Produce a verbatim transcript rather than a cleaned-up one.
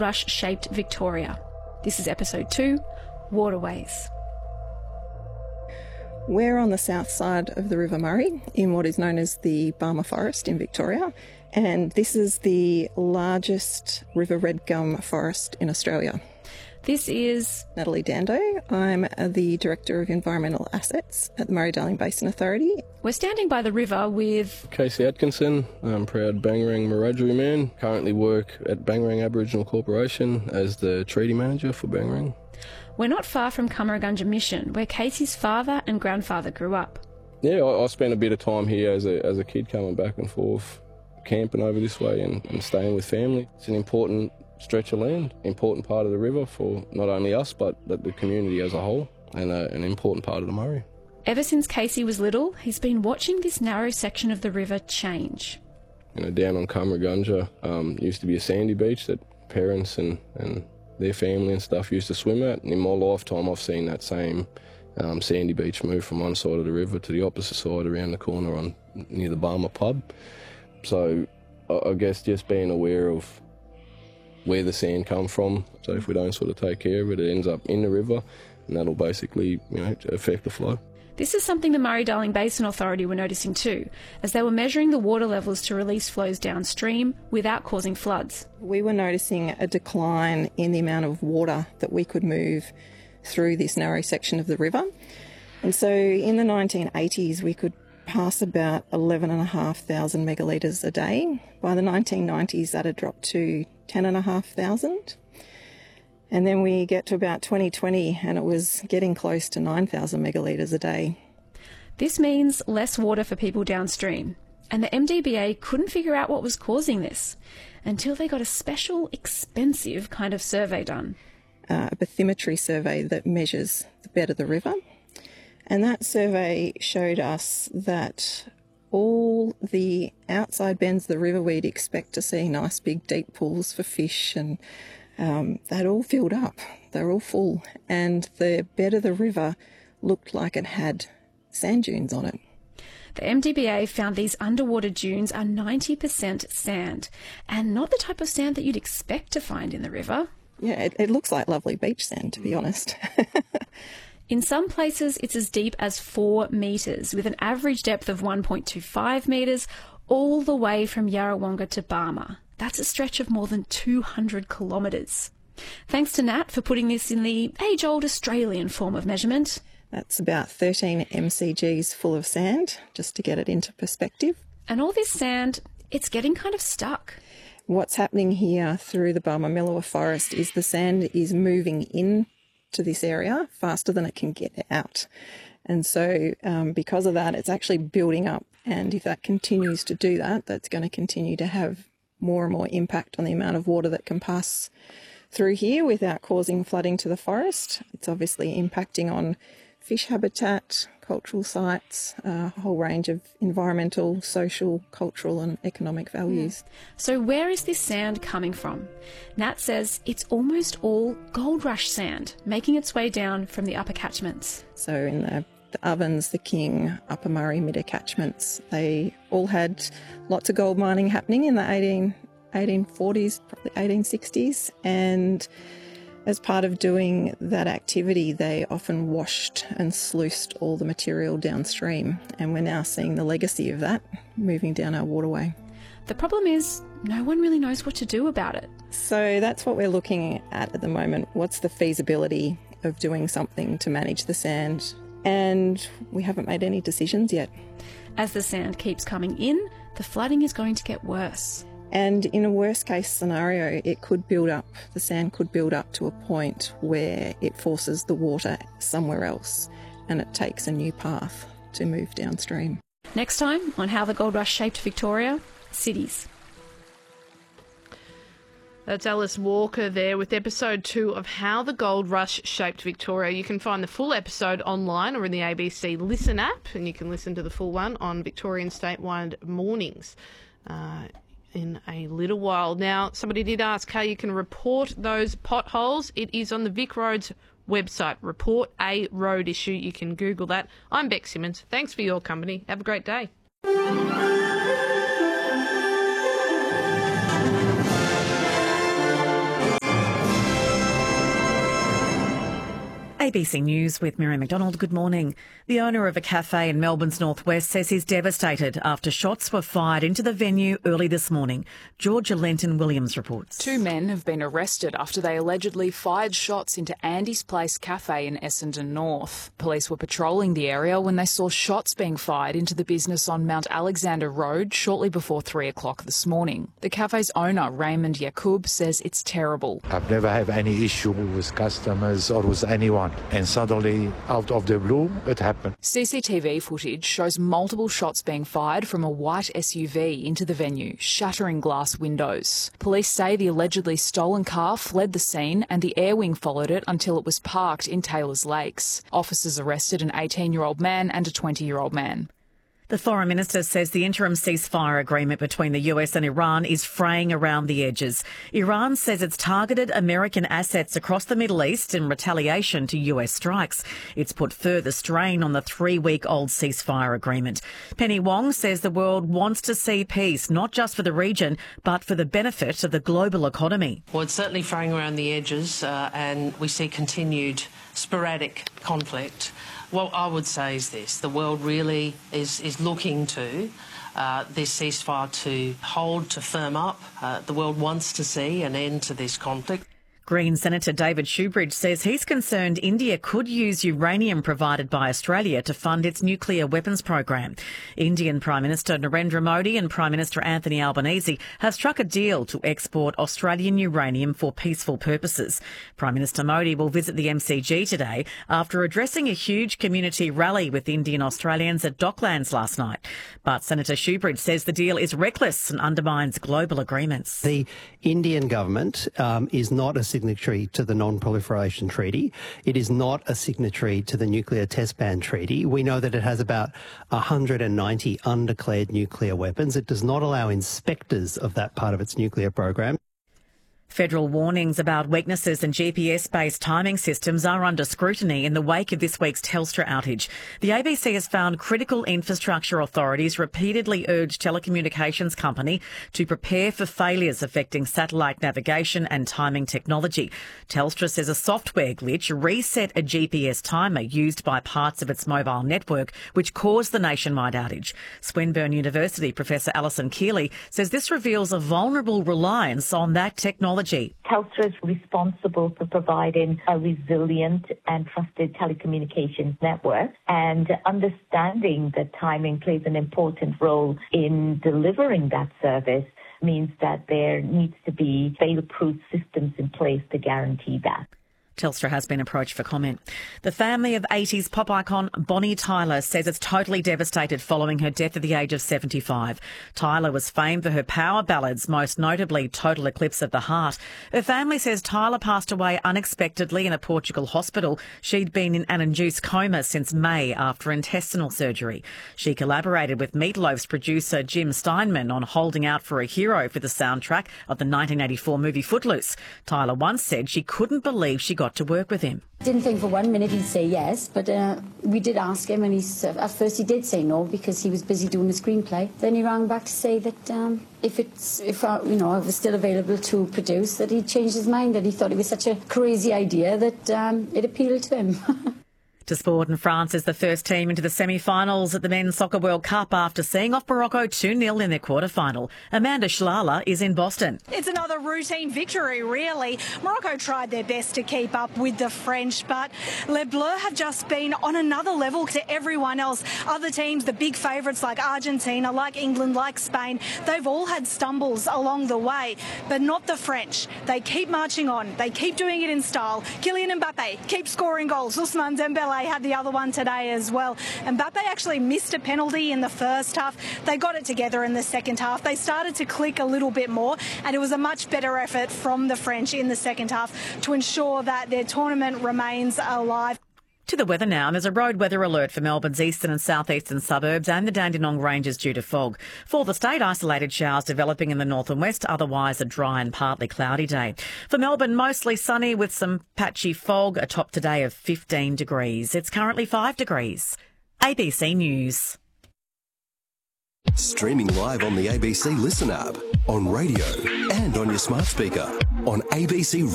Rush-shaped Victoria. This is episode two, Waterways. We're on the south side of the River Murray in what is known as the Barmah Forest in Victoria, and this is the largest river red gum forest in Australia. This is Natalie Dando. I'm the Director of Environmental Assets at the Murray-Darling Basin Authority. We're standing by the river with Casey Atkinson. I'm proud Bangarang Wiradjuri man. Currently work at Bangarang Aboriginal Corporation as the Treaty Manager for Bangarang. We're not far from Cummeragunja Mission, where Casey's father and grandfather grew up. Yeah, I, I spent a bit of time here as a as a kid, coming back and forth, camping over this way and, and staying with family. It's an important stretch of land, important part of the river for not only us but the community as a whole, and a, an important part of the Murray. Ever since Casey was little, he's been watching this narrow section of the river change. You know, down on Cummeragunja um, used to be a sandy beach that parents and, and their family and stuff used to swim at, and in my lifetime I've seen that same um, sandy beach move from one side of the river to the opposite side around the corner on near the Barmah pub. So I, I guess just being aware of where the sand comes from, so if we don't sort of take care of it, it ends up in the river, and that'll basically, you know, affect the flow. This is something the Murray-Darling Basin Authority were noticing too, as they were measuring the water levels to release flows downstream without causing floods. We were noticing a decline in the amount of water that we could move through this narrow section of the river. And so in the nineteen eighties, we could pass about eleven thousand five hundred megalitres a day. By the nineteen nineties, that had dropped to ten thousand five hundred. And then we get to about twenty twenty and it was getting close to nine thousand megalitres a day. This means less water for people downstream. And the M D B A couldn't figure out what was causing this until they got a special, expensive kind of survey done. Uh, a bathymetry survey that measures the bed of the river. And that survey showed us that all the outside bends of the river we'd expect to see nice big deep pools for fish, and um, they'd all filled up. They were all full. And the bed of the river looked like it had sand dunes on it. The M D B A found these underwater dunes are ninety percent sand, and not the type of sand that you'd expect to find in the river. Yeah, it, it looks like lovely beach sand, to be honest. In some places, it's as deep as four metres, with an average depth of one point two five metres, all the way from Yarrawonga to Barmah. That's a stretch of more than two hundred kilometres. Thanks to Nat for putting this in the age-old Australian form of measurement. That's about thirteen M C Gs full of sand, just to get it into perspective. And all this sand, it's getting kind of stuck. What's happening here through the Barmah Forest is the sand is moving in to this area faster than it can get out. And so um, because of that, it's actually building up. And if that continues to do that, that's going to continue to have more and more impact on the amount of water that can pass through here without causing flooding to the forest. It's obviously impacting on fish habitat, cultural sites, a whole range of environmental, social, cultural and economic values. Yeah. So where is this sand coming from? Nat says it's almost all Gold Rush sand, making its way down from the upper catchments. So in the, the Ovens, the King, Upper Murray, Midder catchments, they all had lots of gold mining happening in the eighteen forties, probably eighteen sixties, and as part of doing that activity, they often washed and sluiced all the material downstream, and we're now seeing the legacy of that moving down our waterway. The problem is no one really knows what to do about it. So that's what we're looking at at the moment. What's the feasibility of doing something to manage the sand? And we haven't made any decisions yet. As the sand keeps coming in, the flooding is going to get worse. And in a worst case scenario, it could build up, the sand could build up to a point where it forces the water somewhere else and it takes a new path to move downstream. Next time on How the Gold Rush Shaped Victoria, cities. That's Alice Walker there with episode two of How the Gold Rush Shaped Victoria. You can find the full episode online or in the A B C Listen app, and you can listen to the full one on Victorian Statewide Mornings. Uh, in a little while. Now, somebody did ask how you can report those potholes. It is on the Vic Roads website, Report a Road Issue. You can Google that. I'm Beck Simmons. Thanks for your company. Have a great day. A B C News with Miriam McDonald. Good morning. The owner of a cafe in Melbourne's northwest says he's devastated after shots were fired into the venue early this morning. Georgia Lenton-Williams reports. Two men have been arrested after they allegedly fired shots into Andy's Place Cafe in Essendon North. Police were patrolling the area when they saw shots being fired into the business on Mount Alexander Road shortly before three o'clock this morning. The cafe's owner, Raymond Yacoub, says it's terrible. I've never had any issue with customers or with anyone. And suddenly, out of the blue, it happened. C C T V footage shows multiple shots being fired from a white S U V into the venue, shattering glass windows. Police say the allegedly stolen car fled the scene and the air wing followed it until it was parked in Taylors Lakes. Officers arrested an eighteen-year-old man and a twenty-year-old man. The Foreign Minister says the interim ceasefire agreement between the U S and Iran is fraying around the edges. Iran says it's targeted American assets across the Middle East in retaliation to U S strikes. It's put further strain on the three-week-old ceasefire agreement. Penny Wong says the world wants to see peace, not just for the region, but for the benefit of the global economy. Well, it's certainly fraying around the edges, uh, and we see continued sporadic conflict. What I would say is this: the world really is, is looking to uh, this ceasefire to hold, to firm up. Uh, the world wants to see an end to this conflict. Green Senator David Shoebridge says he's concerned India could use uranium provided by Australia to fund its nuclear weapons program. Indian Prime Minister Narendra Modi and Prime Minister Anthony Albanese have struck a deal to export Australian uranium for peaceful purposes. Prime Minister Modi will visit the M C G today after addressing a huge community rally with Indian Australians at Docklands last night. But Senator Shoebridge says the deal is reckless and undermines global agreements. The Indian government um, is not a signatory to the Non-Proliferation Treaty. It is not a signatory to the Nuclear Test Ban Treaty. We know that it has about one hundred ninety undeclared nuclear weapons. It does not allow inspectors of that part of its nuclear program. Federal warnings about weaknesses in G P S-based timing systems are under scrutiny in the wake of this week's Telstra outage. The A B C has found critical infrastructure authorities repeatedly urge telecommunications company to prepare for failures affecting satellite navigation and timing technology. Telstra says a software glitch reset a G P S timer used by parts of its mobile network, which caused the nationwide outage. Swinburne University Professor Alison Keeley says this reveals a vulnerable reliance on that technology. Telstra is responsible for providing a resilient and trusted telecommunications network, and understanding that timing plays an important role in delivering that service means that there needs to be fail-proof systems in place to guarantee that. Telstra has been approached for comment. The family of eighties pop icon Bonnie Tyler says it's totally devastated following her death at the age of seventy-five. Tyler was famed for her power ballads, most notably Total Eclipse of the Heart. Her family says Tyler passed away unexpectedly in a Portugal hospital. She'd been in an induced coma since May after intestinal surgery. She collaborated with Meatloaf's producer Jim Steinman on Holding Out for a Hero for the soundtrack of the nineteen eighty-four movie Footloose. Tyler once said she couldn't believe she got to work with him. Didn't think for one minute he'd say yes, but uh, we did ask him, and he's, uh, at first he did say no because he was busy doing the screenplay. Then he rang back to say that um, if it's if uh, you know it was still available to produce, that he'd changed his mind, that he thought it was such a crazy idea that um, it appealed to him. To sport, and France is the first team into the semi-finals at the Men's Soccer World Cup after seeing off Morocco two nil in their quarter-final. Amanda Schlala is in Boston. It's another routine victory, really. Morocco tried their best to keep up with the French, but Les Bleus have just been on another level to everyone else. Other teams, the big favourites like Argentina, like England, like Spain, they've all had stumbles along the way, but not the French. They keep marching on. They keep doing it in style. Kylian Mbappe keeps scoring goals. Ousmane Dembele had the other one today as well. Mbappe actually missed a penalty in the first half. They got it together in the second half. They started to click a little bit more, and it was a much better effort from the French in the second half to ensure that their tournament remains alive. To the weather now. There's a road weather alert for Melbourne's eastern and southeastern suburbs and the Dandenong Ranges due to fog. For the state, isolated showers developing in the north and west, otherwise a dry and partly cloudy day. For Melbourne, mostly sunny with some patchy fog, a top today of fifteen degrees. It's currently five degrees. A B C News. Streaming live on the A B C Listen app, on radio and on your smart speaker, on A B C